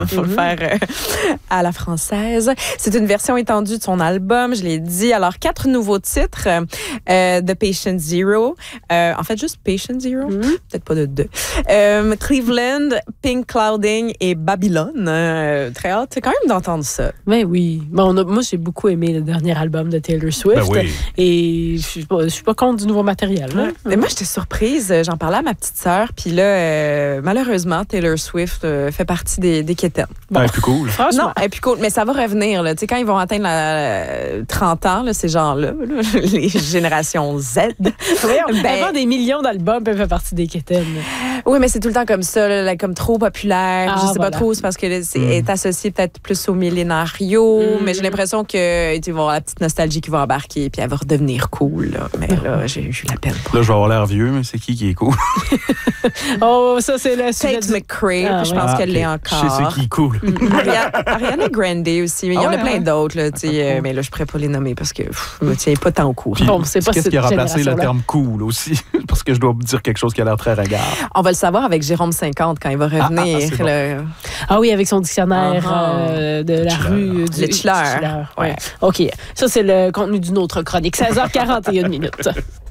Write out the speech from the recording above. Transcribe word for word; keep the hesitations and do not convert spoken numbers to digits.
Il faut mm-hmm. le faire euh, à la française. C'est une version étendue de son album, je l'ai dit. Alors, quatre nouveaux titres euh, de Patient Zero. Euh, en fait, juste Patient Zero. Mm-hmm. Peut-être pas de deux. Euh, Cleveland, Pink Clouding et Babylone. Euh, très hâte. C'est quand même d'entendre ça. Ben oui. Bon, on a, moi, j'ai beaucoup aimé le dernier album de Taylor Swift. Ben oui. Et je suis pas, je suis pas contre du nouveau matériel. Là. Mais moi, j'étais surprise. J'en parlais à ma petite sœur. Puis là, euh, malheureusement, Taylor Swift euh, fait partie des, des quétaines. Bon. Elle est plus cool. Franchement. Non, elle est plus cool. Mais ça va revenir. Là. Tu sais, quand ils vont atteindre la, la, trente ans, là, ces gens-là, là, les générations Z. Voyons, ben, elle vend des millions d'albums, puis elle fait partie des quétaines. Oui, mais c'est tout le temps comme ça, là, comme trop populaire. Ah, je sais voilà. pas trop, c'est parce que c'est mm. est associé peut-être plus au millénario, mm. mais j'ai l'impression que tu vas avoir la petite nostalgie qui va embarquer, puis elle va redevenir cool. Là. Mais là, j'ai eu la peine. Là, je vais avoir l'air vieux, mais c'est qui qui est cool? Oh, ça, c'est le sujet. Tate McRae, ah, je pense ah, qu'elle okay. l'est encore. Je sais c'est qui est cool. Mm. Ariana, Ariana Grande aussi, mais il y en a plein d'autres, là, tu sais, mais là, je ne pourrais pas les nommer parce que pff, je me tiens pas tant au courant. Puis, bon, c'est pas qu'est-ce qui a remplacé le terme cool aussi? Parce que je dois dire quelque chose qui a l'air très regard. On va le savoir avec Jérôme cinquante quand il va revenir. Ah, ah, ah, le... bon. ah oui, avec son dictionnaire uh-huh. euh, de la rue du Litchler. Ouais. OK. Ça, c'est le contenu d'une autre chronique. seize heures quarante et une minutes.